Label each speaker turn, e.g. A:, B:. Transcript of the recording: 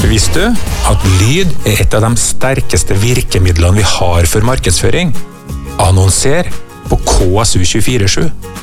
A: Visste du at lyd et av de sterkeste virkemidlene vi har for markedsføring? Annonser på KSU 24/7.